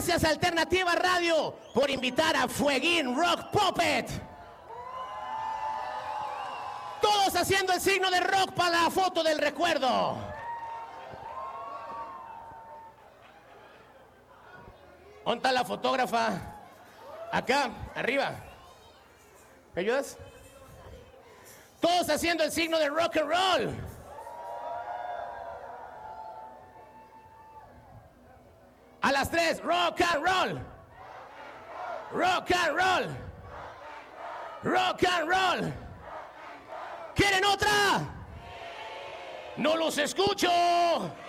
Gracias a Alternativa Radio por invitar a Fueguín Rock Puppet. Todos haciendo el signo de rock para la foto del recuerdo. ¿Dónde está la fotógrafa? Acá, arriba. ¿Me ayudas? Todos haciendo el signo de rock and roll. A las 3, rock and roll. Rock and roll. Rock and roll. ¿Quieren otra? No los escucho.